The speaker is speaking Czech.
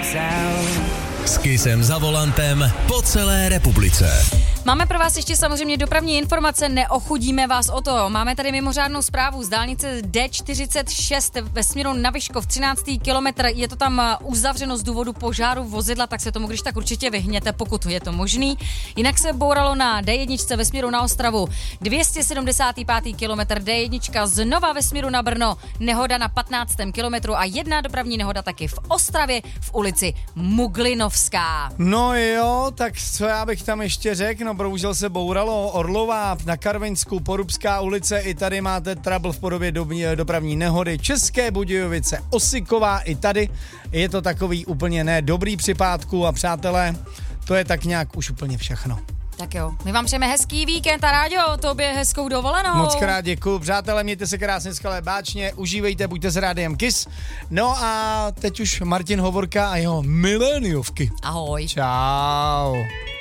S Kissem za volantem po celé republice. Máme pro vás ještě samozřejmě dopravní informace, neochudíme vás o to. Máme tady mimořádnou zprávu z dálnice D46 ve směru na Vyškov, 13. kilometr. Je to tam uzavřeno z důvodu požáru vozidla, tak se tomu když tak určitě vyhněte, pokud je to možný. Jinak se bouralo na D1 ve směru na Ostravu, 275. kilometr D1 znova ve směru na Brno, nehoda na 15. kilometru a jedna dopravní nehoda taky v Ostravě v ulici Muglinovská. No jo, tak co já bych tam ještě řekl, no bohužel se bouralo Orlová na Karvinsku, Porubská ulice, i tady máte trouble v podobě dopravní nehody, České Budějovice, Osiková, i tady je to takový úplně nedobrý připádku a přátelé, to je tak nějak už úplně všechno. Tak jo, my vám přejeme hezký víkend a Ráďo, tobě hezkou dovolenou. Moc krát děkuju, přátelé, mějte se krásně, skvěle, báčně, užívejte, buďte s rádiem Kiss. No a teď už Martin Hovorka a jeho miléniovky. Ahoj. Čau.